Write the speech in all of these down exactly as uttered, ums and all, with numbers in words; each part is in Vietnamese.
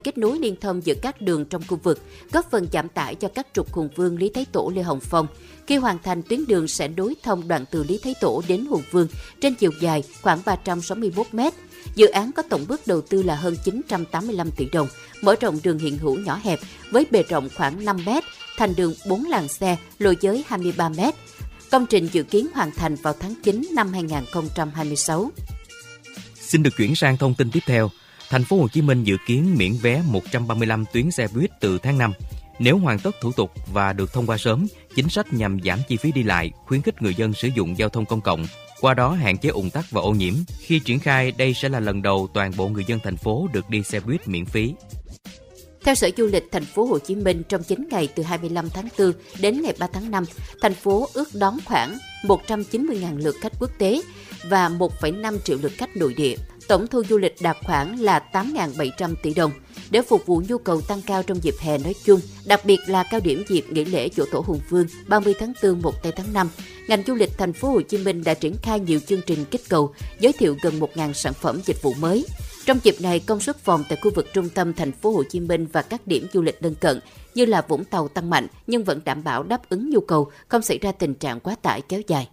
kết nối liên thông giữa các đường trong khu vực, góp phần giảm tải cho các trục Hùng Vương, Lý Thái Tổ, Lê Hồng Phong. Khi hoàn thành, tuyến đường sẽ nối thông đoạn từ Lý Thái Tổ đến Hùng Vương trên chiều dài khoảng ba trăm sáu mươi mốt mét. Dự án có tổng mức đầu tư là hơn chín trăm tám mươi lăm tỷ đồng, mở rộng đường hiện hữu nhỏ hẹp với bề rộng khoảng năm mét, thành đường bốn làn xe, lối giới hai mươi ba mét. Công trình dự kiến hoàn thành vào tháng chín năm hai nghìn không trăm hai mươi sáu. Xin được chuyển sang thông tin tiếp theo. Thành phố Hồ Chí Minh dự kiến miễn vé một trăm ba mươi lăm tuyến xe buýt từ tháng năm. Nếu hoàn tất thủ tục và được thông qua sớm, chính sách nhằm giảm chi phí đi lại, khuyến khích người dân sử dụng giao thông công cộng, qua đó hạn chế ùn tắc và ô nhiễm. Khi triển khai, đây sẽ là lần đầu toàn bộ người dân thành phố được đi xe buýt miễn phí. Theo Sở Du lịch Thành phố Hồ Chí Minh, trong chín ngày từ hai mươi lăm tháng tư đến ngày ba tháng năm, thành phố ước đón khoảng một trăm chín mươi nghìn lượt khách quốc tế và một phẩy năm triệu lượt khách nội địa. Tổng thu du lịch đạt khoảng là tám nghìn bảy trăm tỷ đồng. Để phục vụ nhu cầu tăng cao trong dịp hè nói chung, đặc biệt là cao điểm dịp nghỉ lễ Giỗ Tổ Hùng Vương ba mươi tháng tư, một tây tháng năm, ngành du lịch Thành phố Hồ Chí Minh đã triển khai nhiều chương trình kích cầu, giới thiệu gần một nghìn sản phẩm dịch vụ mới. Trong dịp này, công suất phòng tại khu vực trung tâm Thành phố Hồ Chí Minh và các điểm du lịch lân cận như là Vũng Tàu tăng mạnh nhưng vẫn đảm bảo đáp ứng nhu cầu, không xảy ra tình trạng quá tải kéo dài.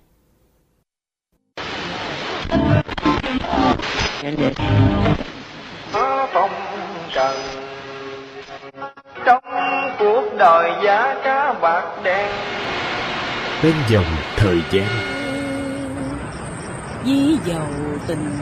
Phong trần trong cuộc đời giá cá bạc đen bên dòng thời gian ví dầu tình